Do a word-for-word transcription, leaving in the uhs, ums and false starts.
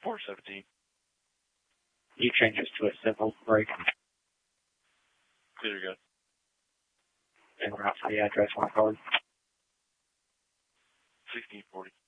four seventeen. You change this to a civil break. Clear to go. And route to the address on card. sixteen forty.